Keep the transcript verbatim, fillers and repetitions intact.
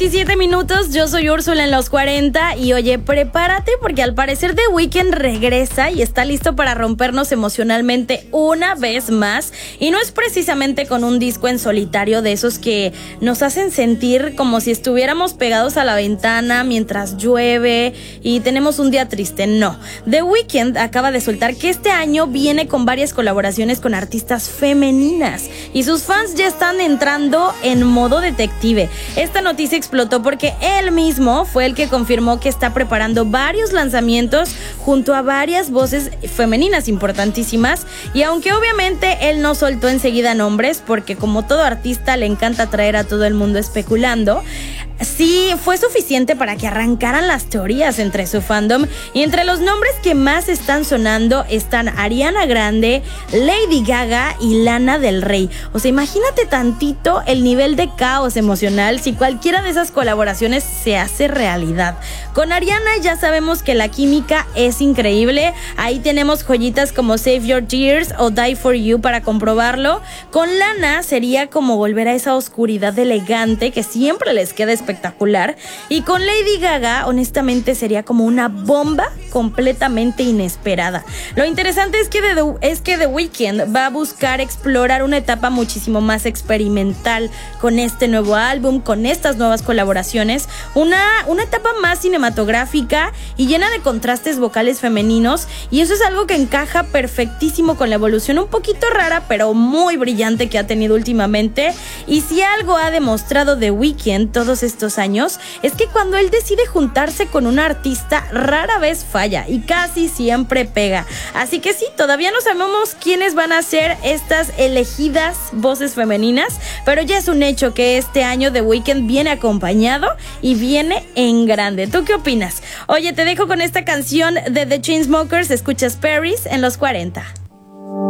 veintisiete minutos, yo soy Úrsula en los cuarenta y oye, prepárate porque al parecer The Weeknd regresa y está listo para rompernos emocionalmente una vez más, y no es precisamente con un disco en solitario de esos que nos hacen sentir como si estuviéramos pegados a la ventana mientras llueve y tenemos un día triste, no. The Weeknd acaba de soltar que este año viene con varias colaboraciones con artistas femeninas y sus fans ya están entrando en modo detective. Esta noticia explotó porque él mismo fue el que confirmó que está preparando varios lanzamientos junto a varias voces femeninas importantísimas, y aunque obviamente él no soltó enseguida nombres porque como todo artista le encanta traer a todo el mundo especulando, sí fue suficiente para que arrancaran las teorías entre su fandom, y entre los nombres que más están sonando están Ariana Grande, Lady Gaga y Lana del Rey. O sea, imagínate tantito el nivel de caos emocional si cualquiera de esas colaboraciones se hace realidad. Con Ariana ya sabemos que la química es increíble, ahí tenemos joyitas como Save Your Tears o Die For You para comprobarlo. Con Lana sería como volver a esa oscuridad elegante que siempre les queda espectacular, y con Lady Gaga honestamente sería como una bomba completamente inesperada. Lo interesante es que, The, es que The Weeknd va a buscar explorar una etapa muchísimo más experimental con este nuevo álbum, con estas nuevas colaboraciones, una, una etapa más cinematográfica y llena de contrastes vocales femeninos, y eso es algo que encaja perfectísimo con la evolución un poquito rara pero muy brillante que ha tenido últimamente. Y si algo ha demostrado The Weeknd todos estos años es que cuando él decide juntarse con un artista rara vez falla y casi siempre pega. Así que sí, todavía no sabemos quiénes van a ser estas elegidas voces femeninas, pero ya es un hecho que este año The Weeknd viene acompañado y viene en grande. ¿Tú qué opinas? Oye, te dejo con esta canción de The Chainsmokers. Escuchas Paris en los cuarenta.